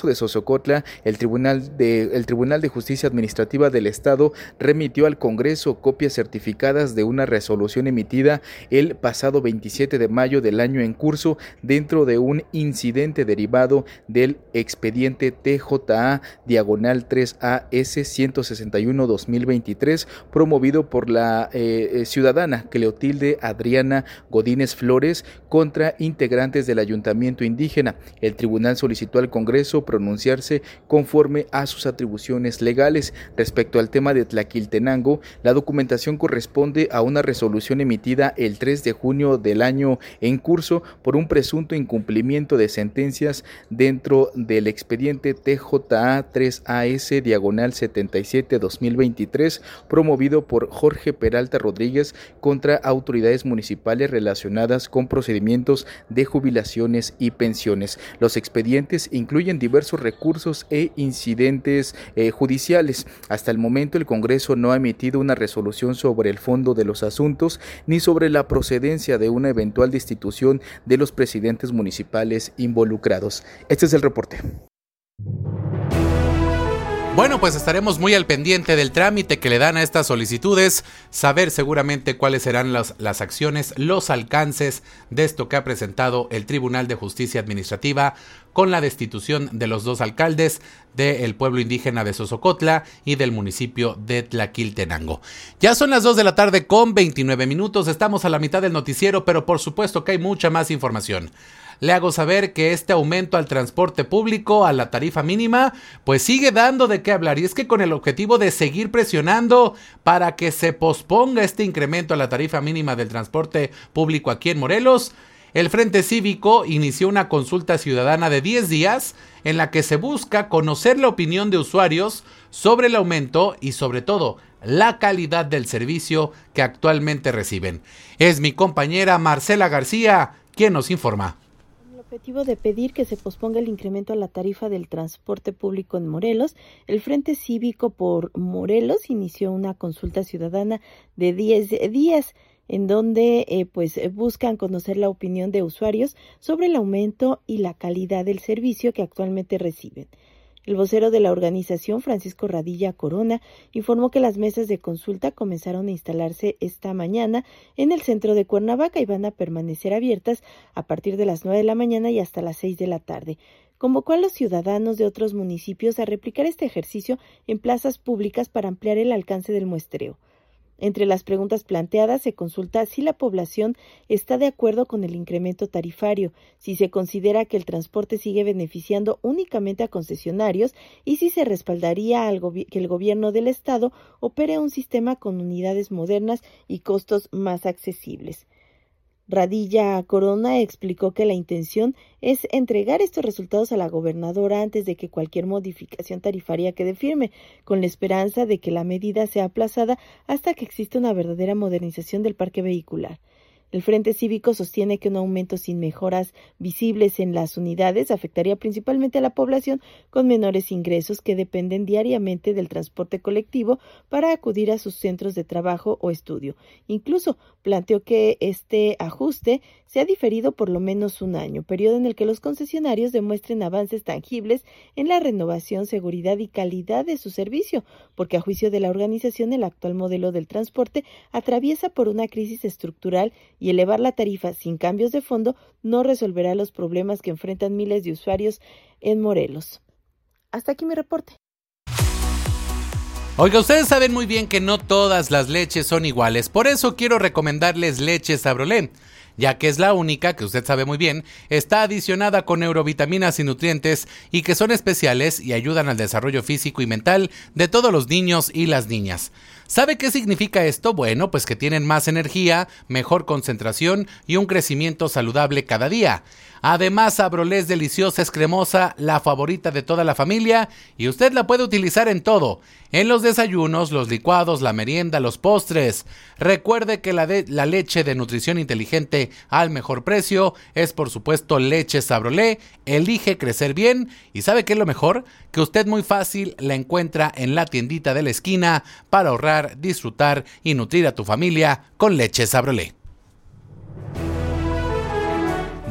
caso de Sosocotla, el Tribunal de Justicia Administrativa del Estado remitió al Congreso copias certificadas de una resolución emitida el pasado 27 de mayo del año en curso dentro de un incidente derivado del expediente TJA-3AS 161-2023 promovido por la ciudadana Cleotilde Adriana Godínez Flores contra integrantes del ayuntamiento indígena. El tribunal solicitó al Congreso pronunciarse conforme a sus atribuciones legales. Respecto al tema de Tlaquiltenango, la documentación corresponde a una resolución emitida el 3 de junio del año en curso por un presunto incumplimiento de sentencias dentro del expediente TJA-3AS-77-2023 promovido por Jorge Peralta Rodríguez contra autoridades municipales relacionadas con procedimientos de jubilaciones y pensiones. Los expedientes incluyen diversos recursos e incidentes judiciales. Hasta el momento, el Congreso no ha emitido una resolución sobre el fondo de los asuntos ni sobre la procedencia de una eventual destitución de los presidentes municipales involucrados. Este es el reporte. Bueno, pues estaremos muy al pendiente del trámite que le dan a estas solicitudes, saber seguramente cuáles serán las acciones, los alcances de esto que ha presentado el Tribunal de Justicia Administrativa con la destitución de los dos alcaldes del pueblo indígena de Sosocotla y del municipio de Tlaquiltenango. Ya son las 2 de la tarde con 29 minutos, estamos a la mitad del noticiero, pero por supuesto que hay mucha más información. Le hago saber que este aumento al transporte público, a la tarifa mínima, pues sigue dando de qué hablar. Y es que con el objetivo de seguir presionando para que se posponga este incremento a la tarifa mínima del transporte público aquí en Morelos, el Frente Cívico inició una consulta ciudadana de 10 días en la que se busca conocer la opinión de usuarios sobre el aumento y sobre todo la calidad del servicio que actualmente reciben. Es mi compañera Marcela García quien nos informa. Objetivo de pedir que se posponga el incremento a la tarifa del transporte público en Morelos, el Frente Cívico por Morelos inició una consulta ciudadana de 10 días en donde buscan conocer la opinión de usuarios sobre el aumento y la calidad del servicio que actualmente reciben. El vocero de la organización, Francisco Radilla Corona, informó que las mesas de consulta comenzaron a instalarse esta mañana en el centro de Cuernavaca y van a permanecer abiertas a partir de las 9 de la mañana y hasta las 6 de la tarde. Convocó a los ciudadanos de otros municipios a replicar este ejercicio en plazas públicas para ampliar el alcance del muestreo. Entre las preguntas planteadas se consulta si la población está de acuerdo con el incremento tarifario, si se considera que el transporte sigue beneficiando únicamente a concesionarios y si se respaldaría que el gobierno del estado opere un sistema con unidades modernas y costos más accesibles. Radilla Corona explicó que la intención es entregar estos resultados a la gobernadora antes de que cualquier modificación tarifaria quede firme, con la esperanza de que la medida sea aplazada hasta que exista una verdadera modernización del parque vehicular. El Frente Cívico sostiene que un aumento sin mejoras visibles en las unidades afectaría principalmente a la población con menores ingresos que dependen diariamente del transporte colectivo para acudir a sus centros de trabajo o estudio. Incluso planteó que este ajuste se ha diferido por lo menos un año, periodo en el que los concesionarios demuestren avances tangibles en la renovación, seguridad y calidad de su servicio, porque a juicio de la organización el actual modelo del transporte atraviesa por una crisis estructural y elevar la tarifa sin cambios de fondo no resolverá los problemas que enfrentan miles de usuarios en Morelos. Hasta aquí mi reporte. Oiga, ustedes saben muy bien que no todas las leches son iguales, por eso quiero recomendarles leche Sabrolé, ya que es la única, que usted sabe muy bien, está adicionada con neurovitaminas y nutrientes y que son especiales y ayudan al desarrollo físico y mental de todos los niños y las niñas. ¿Sabe qué significa esto? Bueno, pues que tienen más energía, mejor concentración y un crecimiento saludable cada día. Además, Sabrolé es deliciosa, es cremosa, la favorita de toda la familia y usted la puede utilizar en todo, en los desayunos, los licuados, la merienda, los postres. Recuerde que la leche de nutrición inteligente al mejor precio es por supuesto leche Sabrolé, elige crecer bien y ¿sabe qué es lo mejor? Que usted muy fácil la encuentra en la tiendita de la esquina para ahorrar, disfrutar y nutrir a tu familia con leche Sabrolé.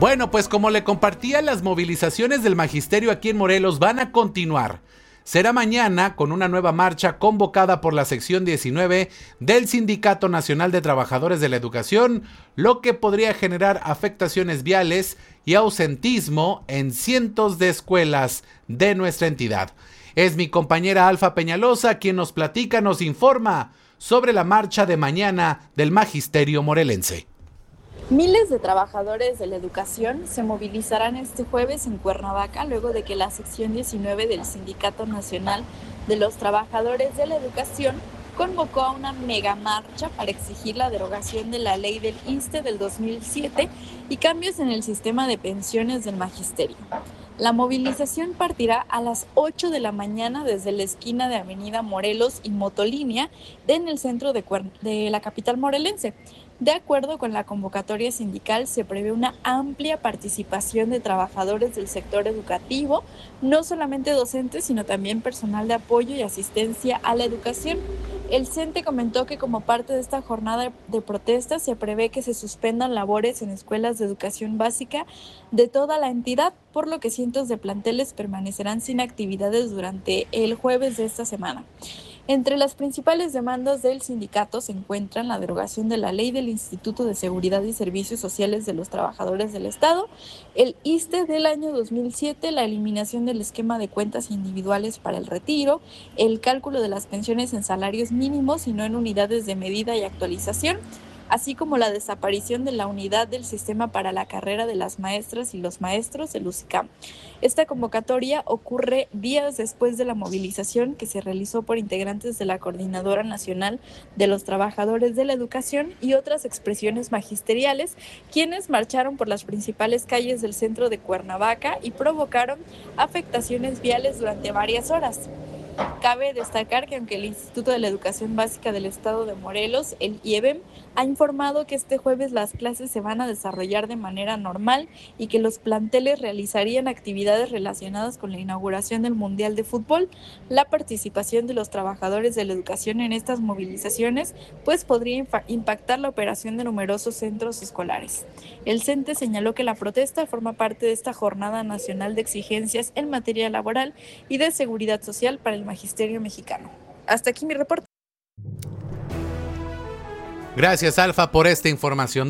Bueno, pues como le compartía, las movilizaciones del magisterio aquí en Morelos van a continuar. Será mañana con una nueva marcha convocada por la sección 19 del Sindicato Nacional de Trabajadores de la Educación, lo que podría generar afectaciones viales y ausentismo en cientos de escuelas de nuestra entidad. Es mi compañera Alfa Peñalosa quien nos platica, nos informa sobre la marcha de mañana del magisterio morelense. Miles de trabajadores de la educación se movilizarán este jueves en Cuernavaca luego de que la sección 19 del Sindicato Nacional de los Trabajadores de la Educación convocó a una megamarcha para exigir la derogación de la ley del ISSSTE del 2007 y cambios en el sistema de pensiones del magisterio. La movilización partirá a las 8 de la mañana desde la esquina de Avenida Morelos y Motolínea en el centro de la capital morelense. De acuerdo con la convocatoria sindical, se prevé una amplia participación de trabajadores del sector educativo, no solamente docentes, sino también personal de apoyo y asistencia a la educación. El CENTE comentó que como parte de esta jornada de protesta se prevé que se suspendan labores en escuelas de educación básica de toda la entidad, por lo que cientos de planteles permanecerán sin actividades durante el jueves de esta semana. Entre las principales demandas del sindicato se encuentran la derogación de la ley del Instituto de Seguridad y Servicios Sociales de los Trabajadores del Estado, el ISSSTE del año 2007, la eliminación del esquema de cuentas individuales para el retiro, el cálculo de las pensiones en salarios mínimos y no en unidades de medida y actualización, así como la desaparición de la unidad del sistema para la carrera de las maestras y los maestros, el USICAM. Esta convocatoria ocurre días después de la movilización que se realizó por integrantes de la Coordinadora Nacional de los Trabajadores de la Educación y otras expresiones magisteriales, quienes marcharon por las principales calles del centro de Cuernavaca y provocaron afectaciones viales durante varias horas. Cabe destacar que aunque el Instituto de la Educación Básica del Estado de Morelos, el IEBEM, ha informado que este jueves las clases se van a desarrollar de manera normal y que los planteles realizarían actividades relacionadas con la inauguración del Mundial de Fútbol, la participación de los trabajadores de la educación en estas movilizaciones pues podría impactar la operación de numerosos centros escolares. El CENTE señaló que la protesta forma parte de esta jornada nacional de exigencias en materia laboral y de seguridad social para el magisterio mexicano. Hasta aquí mi reporte. Gracias, Alfa, por esta información.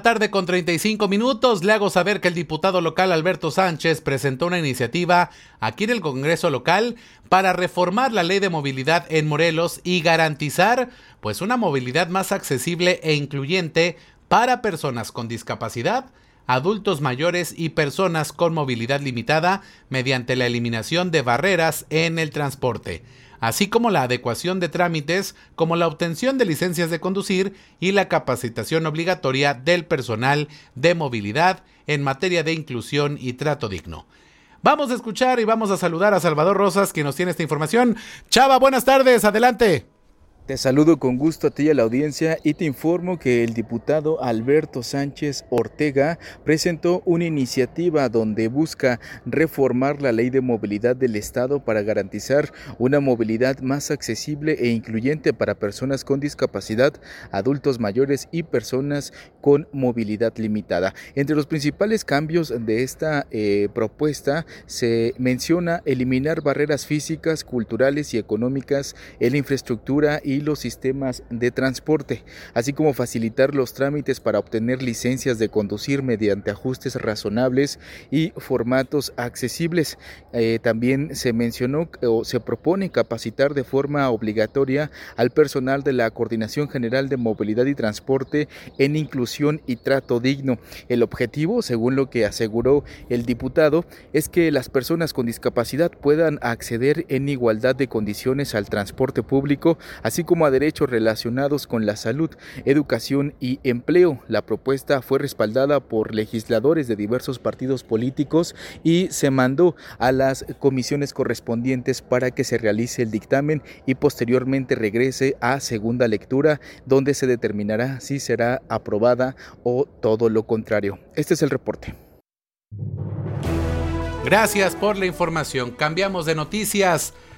2:35 p.m. Le hago saber que el diputado local Alberto Sánchez presentó una iniciativa aquí en el Congreso local para reformar la ley de movilidad en Morelos y garantizar pues una movilidad más accesible e incluyente para personas con discapacidad, adultos mayores y personas con movilidad limitada mediante la eliminación de barreras en el transporte, así como la adecuación de trámites como la obtención de licencias de conducir y la capacitación obligatoria del personal de movilidad en materia de inclusión y trato digno. Vamos a escuchar y vamos a saludar a Salvador Rosas, quien nos tiene esta información. Chava, buenas tardes, adelante. Te saludo con gusto a ti y a la audiencia y te informo que el diputado Alberto Sánchez Ortega presentó una iniciativa donde busca reformar la ley de movilidad del Estado para garantizar una movilidad más accesible e incluyente para personas con discapacidad, adultos mayores y personas con movilidad limitada. Entre los principales cambios de esta propuesta se menciona eliminar barreras físicas, culturales y económicas en la infraestructura y los sistemas de transporte, así como facilitar los trámites para obtener licencias de conducir mediante ajustes razonables y formatos accesibles. También se mencionó o se propone capacitar de forma obligatoria al personal de la Coordinación General de Movilidad y Transporte en inclusión y trato digno. El objetivo, según lo que aseguró el diputado, es que las personas con discapacidad puedan acceder en igualdad de condiciones al transporte público, así como a derechos relacionados con la salud, educación y empleo. La propuesta fue respaldada por legisladores de diversos partidos políticos y se mandó a las comisiones correspondientes para que se realice el dictamen y posteriormente regrese a segunda lectura, donde se determinará si será aprobada o todo lo contrario. Este es el reporte. Gracias por la información. Cambiamos de noticias.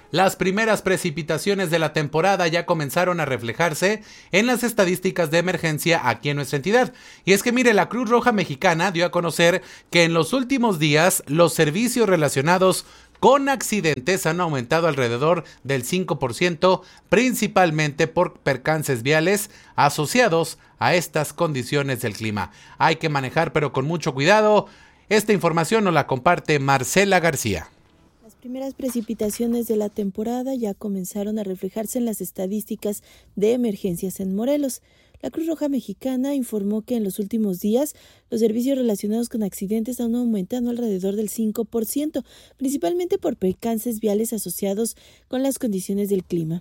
Las primeras precipitaciones de la temporada ya comenzaron a reflejarse en las estadísticas de emergencia aquí en nuestra entidad. Y es que mire, la Cruz Roja Mexicana dio a conocer que en los últimos días los servicios relacionados con accidentes han aumentado alrededor del 5%, principalmente por percances viales asociados a estas condiciones del clima. Hay que manejar pero con mucho cuidado. Esta información nos la comparte Marcela García. Las primeras precipitaciones de la temporada ya comenzaron a reflejarse en las estadísticas de emergencias en Morelos. La Cruz Roja Mexicana informó que en los últimos días los servicios relacionados con accidentes han aumentado alrededor del 5%, principalmente por percances viales asociados con las condiciones del clima.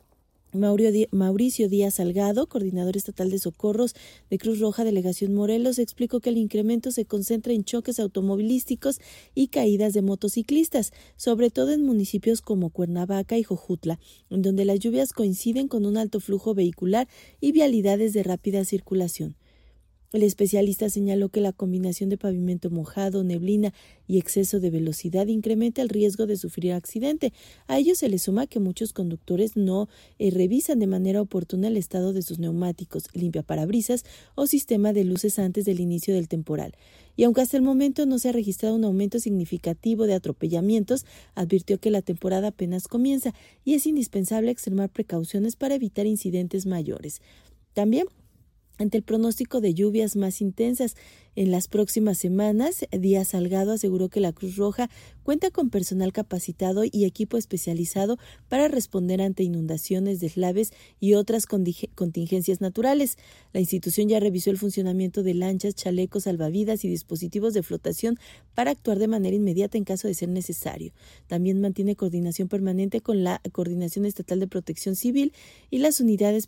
Mauricio Díaz Salgado, coordinador estatal de socorros de Cruz Roja Delegación Morelos, explicó que el incremento se concentra en choques automovilísticos y caídas de motociclistas, sobre todo en municipios como Cuernavaca y Jojutla, en donde las lluvias coinciden con un alto flujo vehicular y vialidades de rápida circulación. El especialista señaló que la combinación de pavimento mojado, neblina y exceso de velocidad incrementa el riesgo de sufrir accidente. A ello se le suma que muchos conductores no revisan de manera oportuna el estado de sus neumáticos, limpiaparabrisas o sistema de luces antes del inicio del temporal. Y aunque hasta el momento no se ha registrado un aumento significativo de atropellamientos, advirtió que la temporada apenas comienza y es indispensable extremar precauciones para evitar incidentes mayores. También, ante el pronóstico de lluvias más intensas en las próximas semanas, Díaz Salgado aseguró que la Cruz Roja cuenta con personal capacitado y equipo especializado para responder ante inundaciones, deslaves y otras contingencias naturales. La institución ya revisó el funcionamiento de lanchas, chalecos, salvavidas y dispositivos de flotación para actuar de manera inmediata en caso de ser necesario. También mantiene coordinación permanente con la Coordinación Estatal de Protección Civil y las unidades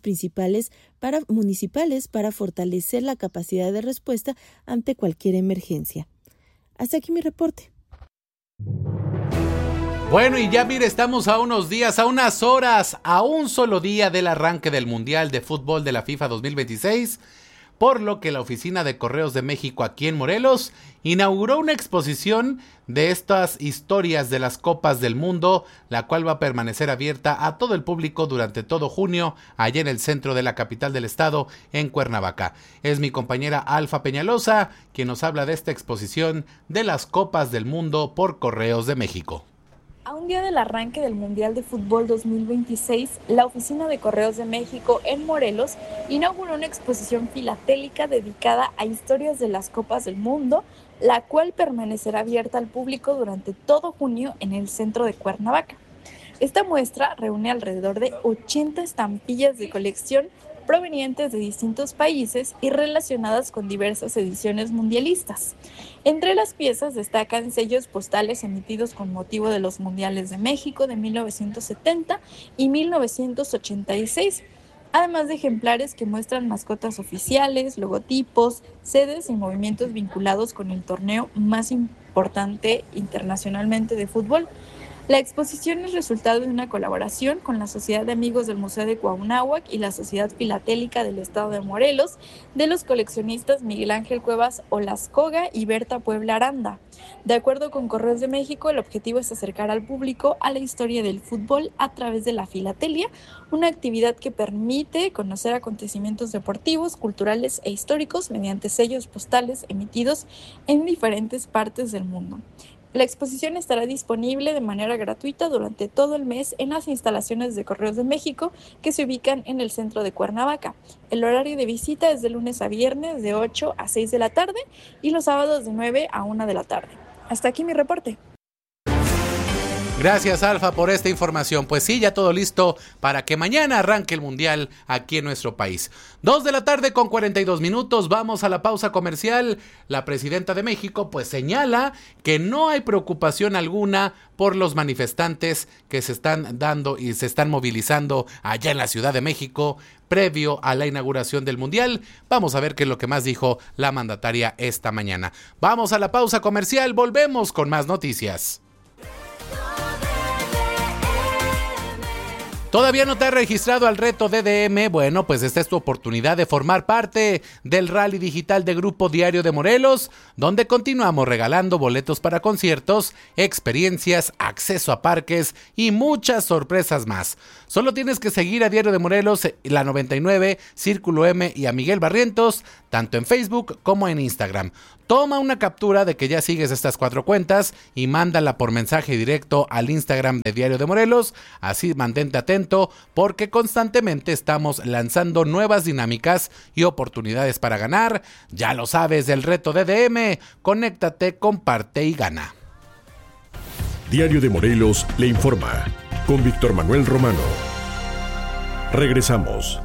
municipales para fortalecer la capacidad de respuesta ante cualquier emergencia. Hasta aquí mi reporte. Bueno, y ya mire, estamos a unos días, a unas horas, a un solo día del arranque del Mundial de Fútbol de la FIFA 2026, por lo que la Oficina de Correos de México aquí en Morelos inauguró una exposición de estas historias de las Copas del Mundo, la cual va a permanecer abierta a todo el público durante todo junio, allá en el centro de la capital del estado, en Cuernavaca. Es mi compañera Alfa Peñalosa quien nos habla de esta exposición de las Copas del Mundo por Correos de México. A un día del arranque del Mundial de Fútbol 2026, la Oficina de Correos de México en Morelos inauguró una exposición filatélica dedicada a historias de las Copas del Mundo, la cual permanecerá abierta al público durante todo junio en el centro de Cuernavaca. Esta muestra reúne alrededor de 80 estampillas de colección provenientes de distintos países y relacionadas con diversas ediciones mundialistas. Entre las piezas destacan sellos postales emitidos con motivo de los Mundiales de México de 1970 y 1986, además de ejemplares que muestran mascotas oficiales, logotipos, sedes y movimientos vinculados con el torneo más importante internacionalmente de fútbol. La exposición es resultado de una colaboración con la Sociedad de Amigos del Museo de Cuauhnáhuac y la Sociedad Filatélica del Estado de Morelos, de los coleccionistas Miguel Ángel Cuevas Olascoga y Berta Puebla Aranda. De acuerdo con Correos de México, el objetivo es acercar al público a la historia del fútbol a través de la filatelia, una actividad que permite conocer acontecimientos deportivos, culturales e históricos mediante sellos postales emitidos en diferentes partes del mundo. La exposición estará disponible de manera gratuita durante todo el mes en las instalaciones de Correos de México que se ubican en el centro de Cuernavaca. El horario de visita es de lunes a viernes de 8 a 6 de la tarde y los sábados de 9 a 1 de la tarde. Hasta aquí mi reporte. Gracias, Alfa, por esta información. Pues sí, ya todo listo para que mañana arranque el Mundial aquí en nuestro país. 2:42 p.m, vamos a la pausa comercial. La presidenta de México pues señala que no hay preocupación alguna por los manifestantes que se están dando y se están movilizando allá en la Ciudad de México previo a la inauguración del Mundial. Vamos a ver qué es lo que más dijo la mandataria esta mañana. Vamos a la pausa comercial, volvemos con más noticias. ¿Todavía no te has registrado al reto DDM? Bueno, pues esta es tu oportunidad de formar parte del Rally Digital de Grupo Diario de Morelos, donde continuamos regalando boletos para conciertos, experiencias, acceso a parques y muchas sorpresas más. Solo tienes que seguir a Diario de Morelos, la 99, Círculo M y a Miguel Barrientos, tanto en Facebook como en Instagram. Toma una captura de que ya sigues estas 4 cuentas y mándala por mensaje directo al Instagram de Diario de Morelos. Así mantente atento porque constantemente estamos lanzando nuevas dinámicas y oportunidades para ganar. Ya lo sabes del reto DDM. Conéctate, comparte y gana. Diario de Morelos le informa con Víctor Manuel Romano. Regresamos.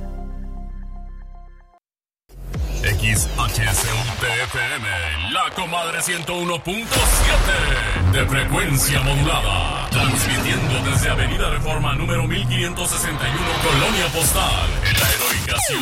XHCUTFM, La Comadre 101.7 de frecuencia modulada, transmitiendo desde Avenida Reforma número 1561, Colonia Postal, en la heroica ciudad